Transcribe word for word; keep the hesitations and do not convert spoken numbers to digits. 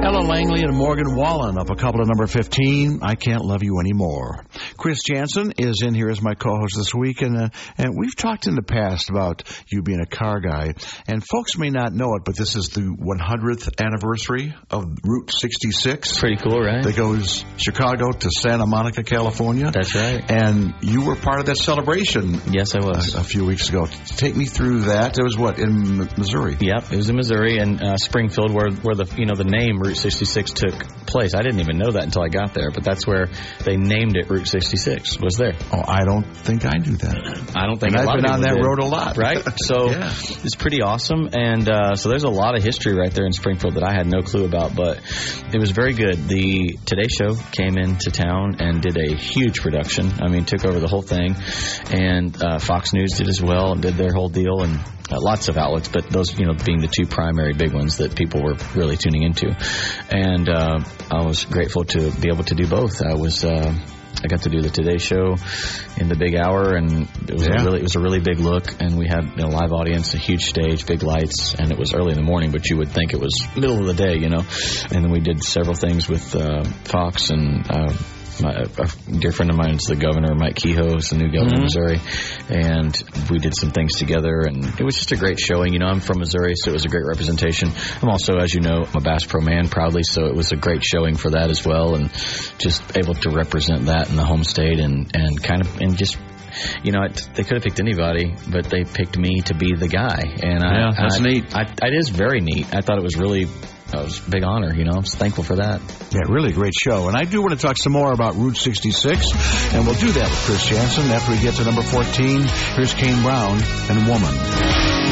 Ella Langley and Morgan Wallen up a couple of number fifteen, I Can't Love You Anymore. Chris Jansen is in here as my co-host this week, and uh, and we've talked in the past about you being a car guy, and folks may not know it, but this is the one hundredth anniversary of Route sixty-six. Pretty cool, right? That goes Chicago to Santa Monica, California. That's right. And you were part of that celebration. Yes, I was. A, a few weeks ago. Take me through that. It was what, in Missouri? Yep, it was in Missouri and uh, Springfield, where where the you know the name Route sixty-six took place. I didn't even know that until I got there, but that's where they named it. Route sixty-six was there. Oh, I don't think I knew that. I don't think and a I've lot been of on that did. road a lot, right? So yeah. It's pretty awesome, and uh, so there's a lot of history right there in Springfield that I had no clue about, but it was very good. The Today Show came into town and did a huge production. I mean, took over the whole thing, and uh, Fox News did as well and did their whole deal, and Uh, lots of outlets, but those, you know, being the two primary big ones that people were really tuning into. And uh, I was grateful to be able to do both. I was, uh, I got to do the Today Show in the big hour, and it was yeah. a really, it was a really big look. And we had a live audience, a huge stage, big lights, and it was early in the morning, but you would think it was middle of the day, you know. And then we did several things with uh, Fox and. Uh, My, a dear friend of mine is the governor, Mike Kehoe, is the new governor mm-hmm. of Missouri, and we did some things together, and it was just a great showing. You know, I'm from Missouri, so it was a great representation. I'm also, as you know, I'm a Bass Pro man proudly, so it was a great showing for that as well, and just able to represent that in the home state, and, and kind of, and just, you know, it, they could have picked anybody, but they picked me to be the guy, and yeah, I, that's I, neat. I, it is very neat. I thought it was really. It was a big honor, you know. I'm thankful for that. Yeah, really great show. And I do want to talk some more about Route sixty-six, and we'll do that with Chris Jansen after we get to number fourteen. Here's Kane Brown and Woman.